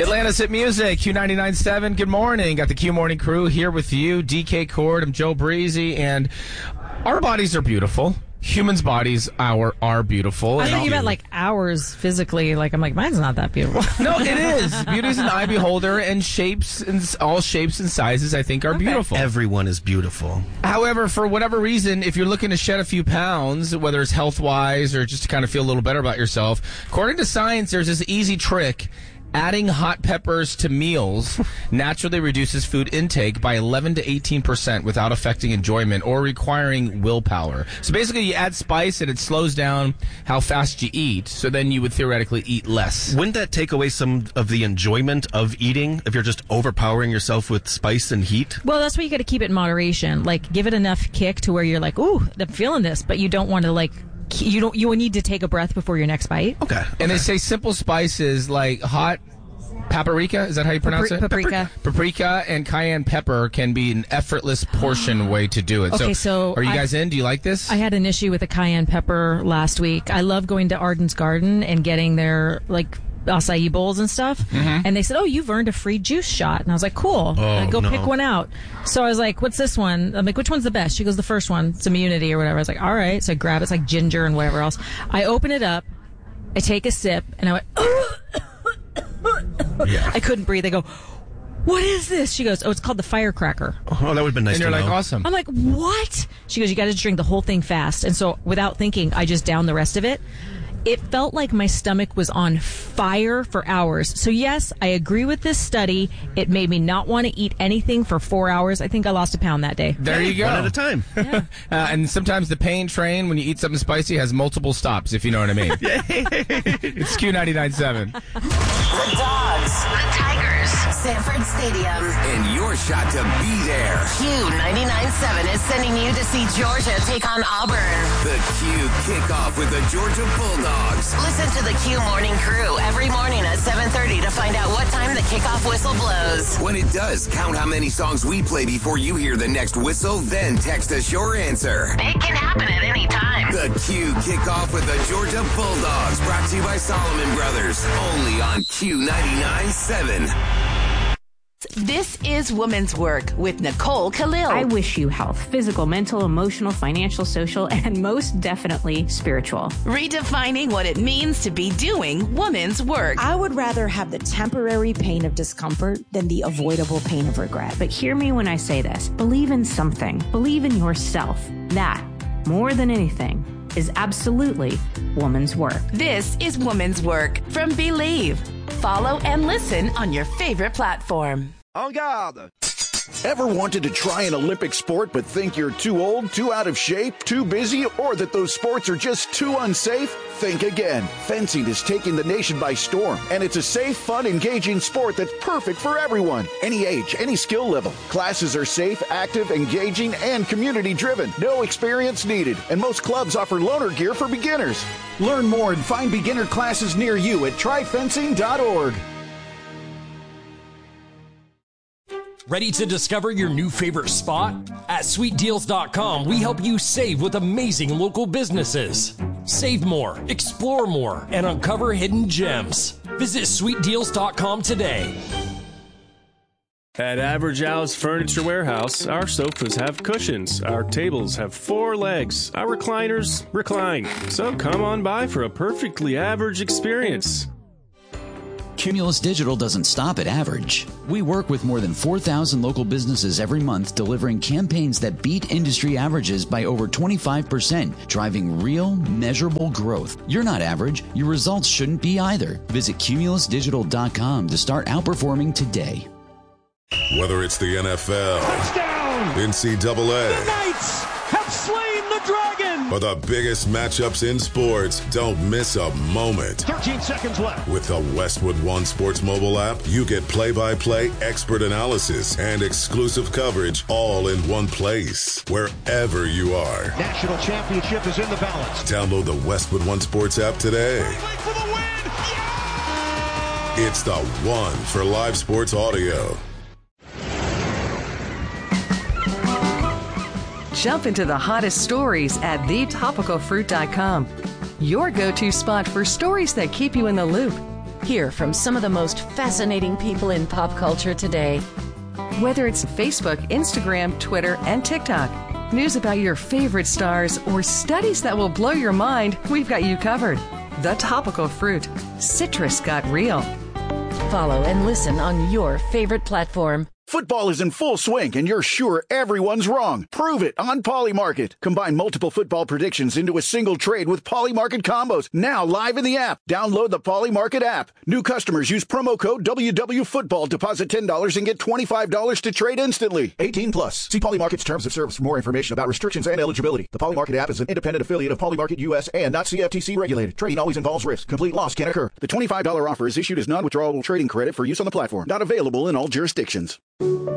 Atlanta's Hit Music, Q99.7. Good morning. Got the Q Morning Crew here with you. DK Cord, I'm Joe Breezy, and our bodies are beautiful. Humans' bodies are beautiful. I think you meant like ours physically. Like I'm like, mine's not that beautiful. No, it is. Beauty's an eye beholder, and shapes and all shapes and sizes I think are beautiful. Everyone is beautiful. However, for whatever reason, if you're looking to shed a few pounds, whether it's health-wise or just to kind of feel a little better about yourself, according to science, there's this easy trick. Adding hot peppers to meals naturally reduces food intake by 11 to 18% without affecting enjoyment or requiring willpower. So basically, you add spice and it slows down how fast you eat, so then you would theoretically eat less. Wouldn't that take away some of the enjoyment of eating if you're just overpowering yourself with spice and heat? Well, that's why you got to keep it in moderation. Like, give it enough kick to where you're like, ooh, I'm feeling this, but you don't want to like... You will need to take a breath before your next bite. Okay. And they say simple spices like hot paprika, is that how you pronounce it? Paprika and cayenne pepper can be an effortless portion way to do it. Okay, so are you guys in? Do you like this? I had an issue with the cayenne pepper last week. I love going to Arden's Garden and getting their like acai bowls and stuff. Mm-hmm. And they said, oh, you've earned a free juice shot. And I was like, cool. Go pick one out. So I was like, what's this one? I'm like, which one's the best? She goes, the first one. It's immunity or whatever. I was like, all right. So I grab it. It's like ginger and whatever else. I open it up. I take a sip and I went, yeah. I couldn't breathe. I go, what is this? She goes, oh, it's called the firecracker. Oh, that would have been nice to know. And you're like, awesome. I'm like, what? She goes, you got to drink the whole thing fast. And so without thinking, I just downed the rest of it. It felt like my stomach was on fire for hours. So, yes, I agree with this study. It made me not want to eat anything for 4 hours. I think I lost a pound that day. There you go. One at a time. Yeah. And sometimes the pain train, when you eat something spicy, has multiple stops, if you know what I mean. It's Q99.7. The Dogs, the Tigers, Sanford Stadium, and your shot to be there. Q99.7 is sending you to see Georgia take on Auburn. The Q kickoff with the Georgia Bulldogs. Listen to the Q Morning Crew every morning at 7:30 to find out what time the kickoff whistle blows. When it does, count how many songs we play before you hear the next whistle, then text us your answer. It can happen at any time. The Q kickoff with the Georgia Bulldogs, brought to you by Solomon Brothers, only on Q99.7. This is Woman's Work with Nicole Khalil. I wish you health, physical, mental, emotional, financial, social, and most definitely spiritual. Redefining what it means to be doing woman's work. I would rather have the temporary pain of discomfort than the avoidable pain of regret. But hear me when I say this. Believe in something. Believe in yourself. That, more than anything, is absolutely woman's work. This is Woman's Work from Believe. Follow and listen on your favorite platform. En garde! Ever wanted to try an Olympic sport but think you're too old, too out of shape, too busy, or that those sports are just too unsafe? Think again. Fencing is taking the nation by storm, and it's a safe, fun, engaging sport that's perfect for everyone. Any age, any skill level. Classes are safe, active, engaging, and community-driven. No experience needed, and most clubs offer loaner gear for beginners. Learn more and find beginner classes near you at tryfencing.org. Ready to discover your new favorite spot? At SweetDeals.com, we help you save with amazing local businesses. Save more, explore more, and uncover hidden gems. Visit SweetDeals.com today. At Average Al's Furniture Warehouse, our sofas have cushions, our tables have 4 legs, our recliners recline. So come on by for a perfectly average experience. Cumulus Digital doesn't stop at average. We work with more than 4,000 local businesses every month, delivering campaigns that beat industry averages by over 25%, driving real, measurable growth. You're not average. Your results shouldn't be either. Visit cumulusdigital.com to start outperforming today. Whether it's the NFL, touchdown, NCAA, the Knights have slain the Dragon, or the biggest matchups in sports, don't miss a moment. 13 seconds left. With the Westwood One Sports mobile app, you get play-by-play expert analysis and exclusive coverage all in one place, wherever you are. National championship is in the balance. Download the Westwood One Sports app today. For the win. Yeah! It's the one for live sports audio. Jump into the hottest stories at thetopicalfruit.com. Your go-to spot for stories that keep you in the loop. Hear from some of the most fascinating people in pop culture today. Whether it's Facebook, Instagram, Twitter, and TikTok, news about your favorite stars, or studies that will blow your mind, we've got you covered. The Topical Fruit. Citrus got real. Follow and listen on your favorite platform. Football is in full swing, and you're sure everyone's wrong. Prove it on Polymarket. Combine multiple football predictions into a single trade with Polymarket combos. Now live in the app. Download the Polymarket app. New customers use promo code WWFootball. Deposit $10 and get $25 to trade instantly. 18 plus. See Polymarket's terms of service for more information about restrictions and eligibility. The Polymarket app is an independent affiliate of Polymarket US and not CFTC regulated. Trading always involves risk. Complete loss can occur. The $25 offer is issued as non-withdrawable trading credit for use on the platform. Not available in all jurisdictions.